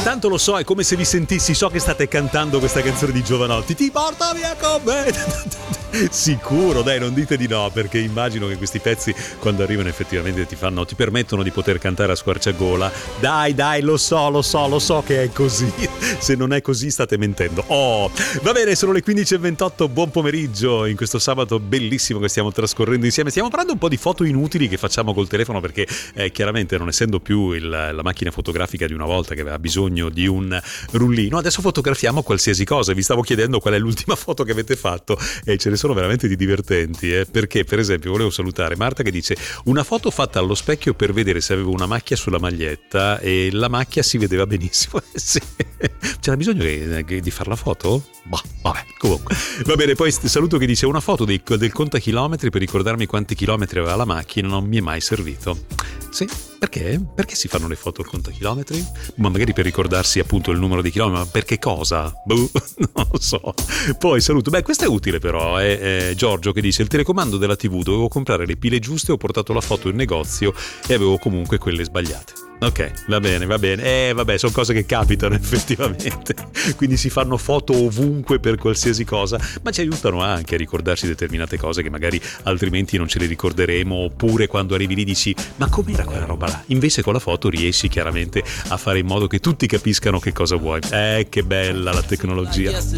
tanto lo so, è come se vi sentissi, so che state cantando questa canzone di Jovanotti, ti porto via con me. Sicuro, dai, non dite di no, perché immagino che questi pezzi quando arrivano effettivamente ti permettono di poter cantare a squarciagola. Dai, lo so che è così. Se non è così state mentendo. Va bene, sono le 15:28, buon pomeriggio in questo sabato bellissimo che stiamo trascorrendo insieme. Stiamo parlando un po' di foto inutili che facciamo col telefono, perché chiaramente non essendo più la macchina fotografica di una volta che aveva bisogno di un rullino, adesso fotografiamo qualsiasi cosa. Vi stavo chiedendo qual è l'ultima foto che avete fatto e ce ne sono veramente di divertenti, perché per esempio volevo salutare Marta che dice: una foto fatta allo specchio per vedere se avevo una macchia sulla maglietta e la macchia si vedeva benissimo. Sì. C'era bisogno di fare la foto? Bah, vabbè, comunque va bene. Poi saluto che dice: una foto del contachilometri per ricordarmi quanti chilometri aveva la macchina, non mi è mai servito. Sì, perché? Perché si fanno le foto al contachilometri? Ma magari per ricordarsi appunto il numero di chilometri, ma per che cosa? Non lo so. Poi saluto, questo è utile però, è Giorgio che dice: il telecomando della TV, dovevo comprare le pile giuste, ho portato la foto in negozio e avevo comunque quelle sbagliate. Ok, va bene. Vabbè, sono cose che capitano effettivamente. Quindi si fanno foto ovunque per qualsiasi cosa, ma ci aiutano anche a ricordarsi determinate cose che magari altrimenti non ce le ricorderemo, oppure quando arrivi lì dici: ma com'era quella roba là? Invece con la foto riesci chiaramente a fare in modo che tutti capiscano che cosa vuoi. Che bella la tecnologia.